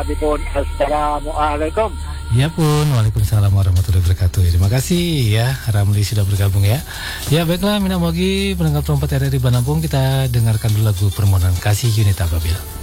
Assalamualaikum. Ya pun, waalaikumsalam warahmatullahi wabarakatuh. Terima kasih ya, Ramli sudah bergabung ya. Ya baiklah, Mina Mogi, pendengar perempat RRI Banampung, kita dengarkan dulu lagu permohonan kasih Yunita Babil.